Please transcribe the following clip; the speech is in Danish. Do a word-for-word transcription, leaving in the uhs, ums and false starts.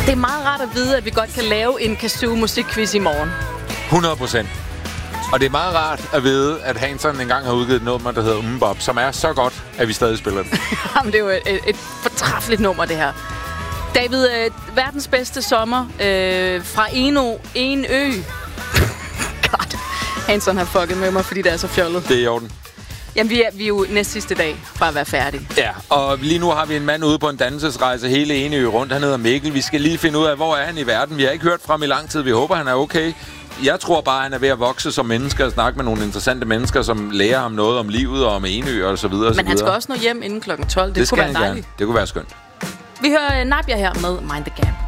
Det er meget rart at vide, at vi godt kan lave en Kazoo musikquiz i morgen. hundrede procent. Og det er meget rart at vide, at Hanson engang har udgivet et nummer, der hedder Umbop, som er så godt, at vi stadig spiller det. Jamen, det er jo et, et, et fortræffeligt nummer, det her. David, øh, verdens bedste sommer øh, fra Eno, en ø. God, Hanson har fucket med mig, fordi det er så fjollet. Det er i orden. Jamen, vi er, vi er jo næst sidste dag fra at være færdige. Ja, og lige nu har vi en mand ude på en dannelsesrejse hele Enø rundt. Han hedder Mikkel. Vi skal lige finde ud af, hvor er han i verden. Vi har ikke hørt fra ham i lang tid. Vi håber, han er okay. Jeg tror bare, han er ved at vokse som menneske og snakke med nogle interessante mennesker, som lærer ham noget om livet og om Enø og så videre. Men så han skal videre. også nå hjem inden klokken tolv. Det, det kunne være han dejligt. gerne. Det kunne være skønt. Vi hører Nadia her med Mind the Gap.